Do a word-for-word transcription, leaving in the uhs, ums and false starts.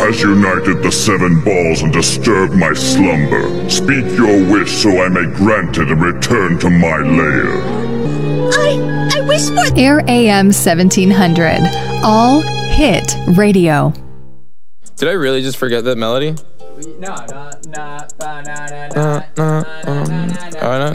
has united the seven balls and disturbed my slumber. Speak your wish so I may grant it and return to my lair. I... I wish for... Air A M seventeen hundred. All hit radio. Did I really just forget that melody? No, no, no, no, no, Uh, uh, um, uh,